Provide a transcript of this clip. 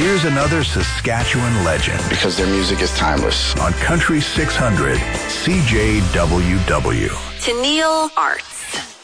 Here's another Saskatchewan legend. Because their music is timeless. On Country 600, CJWW. Tennille Arts.